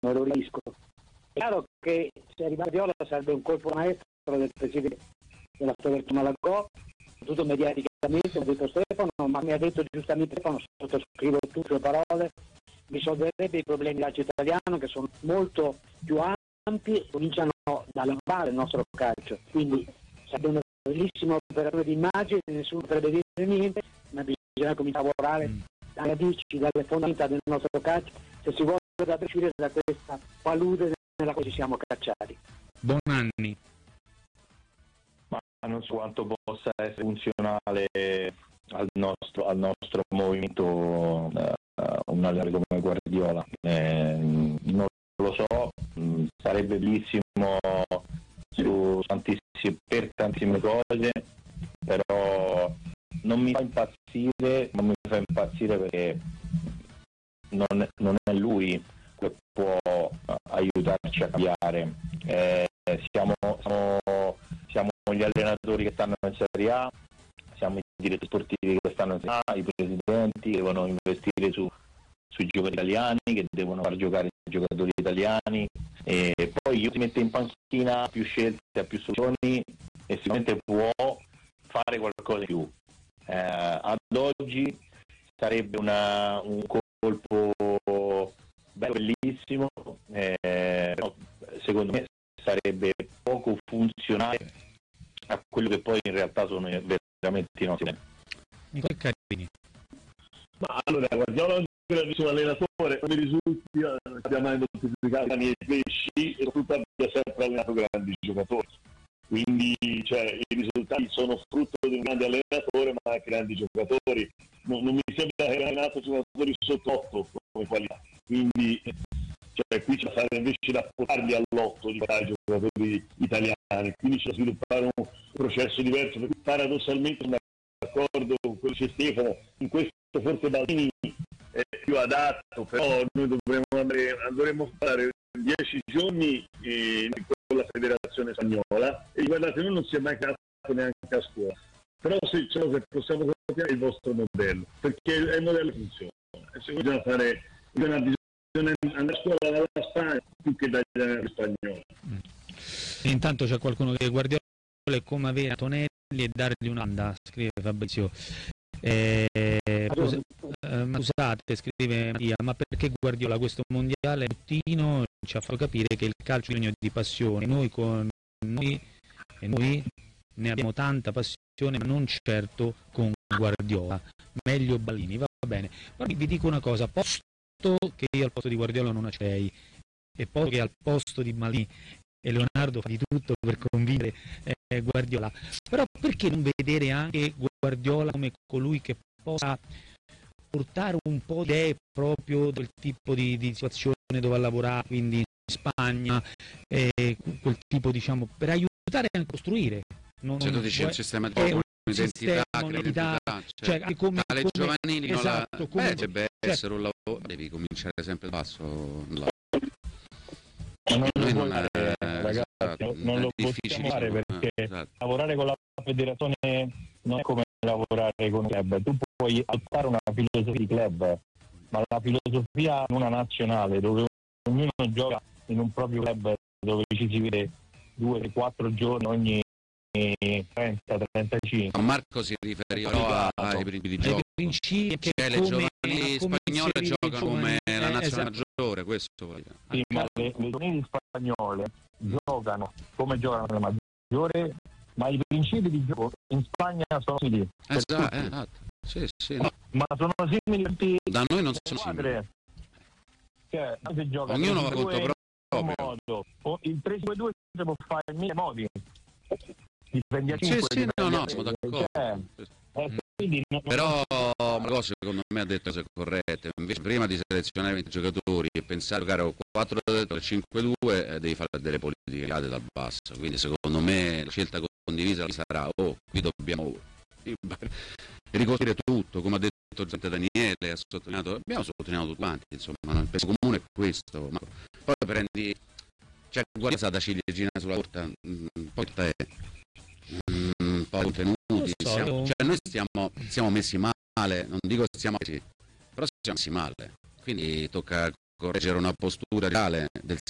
lo ribadisco. È chiaro che se arriva Guardiola sarebbe un colpo maestro del presidente della Federazione Malagò, tutto mediaticamente, ha detto Stefano, ma mi ha detto giustamente Stefano, sottoscrivo tutte le parole, risolverebbe i problemi del calcio italiano che sono molto più ampi e cominciano dalla base del nostro calcio, quindi sarebbe una bellissima operazione di immagine, nessuno potrebbe dire niente, ma bisogna cominciare a lavorare dalle radici, dalle fondamenta del nostro calcio, se si vuole uscire da questa palude nella quale ci siamo cacciati. Bonanni. Ma non so quanto possa essere funzionale al nostro movimento un allenatore come Guardiola, non lo so, sarebbe bellissimo per tantissime cose, però non mi fa impazzire perché non è lui che può aiutarci a cambiare. Siamo gli allenatori che stanno in Serie A, siamo i direttori sportivi che stanno in Serie A, i presidenti che devono investire sui giocatori italiani, che devono far giocare i giocatori italiani, e poi io si mette in panchina più scelte, a più soluzioni e sicuramente può fare qualcosa di più. Ad oggi sarebbe un colpo bellissimo, però secondo me sarebbe poco funzionale a quello che poi in realtà sono veramente i nostri. Nicola Carini. Ma allora, Guardiola è un grandissimo allenatore, come risulti abbiamo mai moltiplicato i pesci e soprattutto abbia sempre allenato grandi giocatori. Quindi i risultati sono frutto di un grande allenatore, ma anche grandi giocatori. Non mi sembra che abbia allenato giocatori sotto 8 come qualità. Quindi qui c'è da fare invece da portarli all'8 di fare i giocatori italiani, quindi c'è da sviluppare un processo diverso, perché paradossalmente sono d'accordo con quello che dice Stefano, in questo forse Baldini è più adatto, però noi dovremmo fare 10 giorni con la federazione spagnola e guardate, noi non si è mai creato neanche a scuola, però se ciò che possiamo copiare è il vostro modello, perché il modello funziona, e se bisogna andare a scuola dalla Spagna più che dagli allenatori spagnoli. Intanto c'è qualcuno che Guardiola è come avere Antonelli e dargli un'anda, scrive Fabrizio. Scusate, scrive Mattia, ma perché Guardiola questo mondiale bruttino ci ha fatto capire che il calcio è segno di passione, noi ne abbiamo tanta passione, ma non certo con Guardiola, meglio Ballini, va bene. Però vi dico una cosa, posto che io al posto di Guardiola non accei e poi che al posto di Ballini e Leonardo fa di tutto per convincere Guardiola, però perché non vedere anche Guardiola come colui che possa portare un po' di idee proprio del tipo di situazione dove ha lavorato, quindi in Spagna, quel tipo, diciamo, per aiutare a costruire. Tu dici un sistema di un'identità, cioè come giovanili, esatto, deve essere un lavoro, devi cominciare sempre da basso. Non lo possiamo fare perché lavorare con la federazione non è come lavorare con un club, tu puoi adottare una filosofia di club, ma la filosofia è una nazionale dove ognuno gioca in un proprio club dove ci si vede 2-4 giorni ogni 30-35. Marco si riferiva ai principi di gioco, cioè le giovanili spagnole giocano come la nazionale maggiore, questo vuol dire. Sì, ma le giovanili spagnole giocano come giocano la maggiore, ma i principi di gioco in Spagna sono simili. Esatto. Sì. Ma sono simili da noi non sono simili. Cioè, si gioca ognuno va conto proprio. Modo. Il 3-5-2 si può fare in 1000 modi. Dipende a 5, no, sono d'accordo. Però una cosa secondo me ha detto cose corrette, invece prima di selezionare 20 giocatori e pensare a giocare 4-3-5-2 devi fare delle politiche dal basso, quindi secondo me la scelta condivisa sarà qui dobbiamo ricostruire tutto, come ha detto Giante Daniele, abbiamo sottolineato tutti quanti, insomma, il peso comune è questo, ma poi prendi, guarda da ciliegina sulla torta, poi è un po' contenuti, noi siamo messi male, non dico stiamo messi, però siamo messi male, quindi tocca correggere una postura reale del